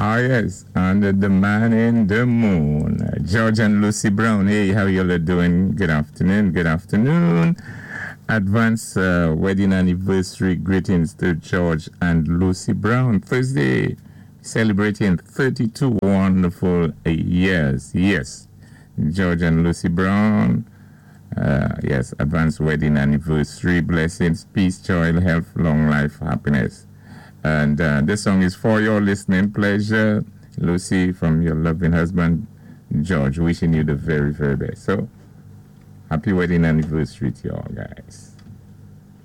Ah, yes, under the man in the moon. George and Lucy Brown. Hey, how you all doing? Good afternoon. Good afternoon. Advance wedding anniversary greetings to George and Lucy Brown. Thursday, celebrating 32 wonderful years. Yes, George and Lucy Brown. Yes, advance wedding anniversary. Blessings, peace, joy, health, long life, happiness. And this song is for your listening pleasure. Lucy, from your loving husband, George, wishing you the very, very best. So, happy wedding anniversary to you all, guys.